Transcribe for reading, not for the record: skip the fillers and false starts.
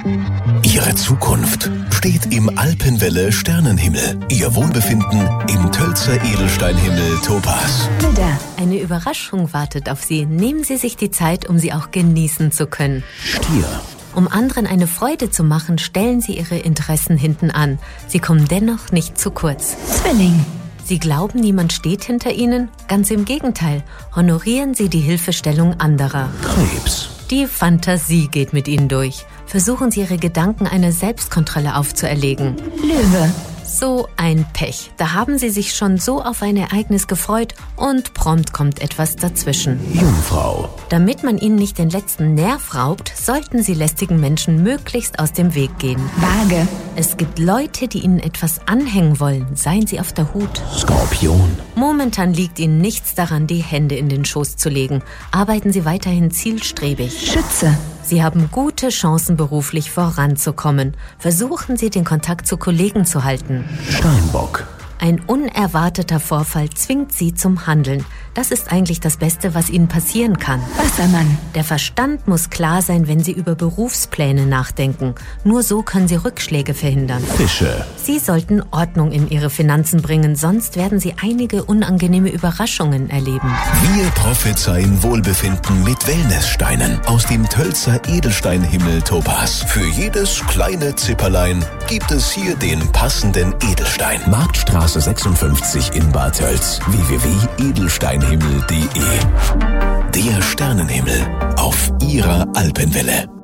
Ihre Zukunft steht im Alpenwelle Sternenhimmel. Ihr Wohlbefinden im Tölzer Edelsteinhimmel Topaz. Widder, eine Überraschung wartet auf Sie. Nehmen Sie sich die Zeit, um sie auch genießen zu können. Stier. Um anderen eine Freude zu machen, stellen Sie Ihre Interessen hinten an. Sie kommen dennoch nicht zu kurz. Zwilling. Sie glauben, niemand steht hinter Ihnen? Ganz im Gegenteil. Honorieren Sie die Hilfestellung anderer. Krebs. Die Fantasie geht mit Ihnen durch. Versuchen Sie Ihre Gedanken einer Selbstkontrolle aufzuerlegen. Löwe. So ein Pech. Da haben Sie sich schon so auf ein Ereignis gefreut und prompt kommt etwas dazwischen. Jungfrau. Damit man Ihnen nicht den letzten Nerv raubt, sollten Sie lästigen Menschen möglichst aus dem Weg gehen. Waage. Es gibt Leute, die Ihnen etwas anhängen wollen. Seien Sie auf der Hut. Skorpion. Momentan liegt Ihnen nichts daran, die Hände in den Schoß zu legen. Arbeiten Sie weiterhin zielstrebig. Schütze. Sie haben gute Chancen, beruflich voranzukommen. Versuchen Sie, den Kontakt zu Kollegen zu halten. Steinbock. Ein unerwarteter Vorfall zwingt Sie zum Handeln. Das ist eigentlich das Beste, was Ihnen passieren kann. Wassermann. Der Verstand muss klar sein, wenn Sie über Berufspläne nachdenken. Nur so können Sie Rückschläge verhindern. Fische. Sie sollten Ordnung in Ihre Finanzen bringen, sonst werden Sie einige unangenehme Überraschungen erleben. Wir prophezeien Wohlbefinden mit Wellnesssteinen aus dem Tölzer Edelsteinhimmel Topaz. Für jedes kleine Zipperlein gibt es hier den passenden Edelstein. Marktstraße 56 in Bad Tölz. www.edelsteinhimmel.de. Der Sternenhimmel auf Ihrer Alpenwelle.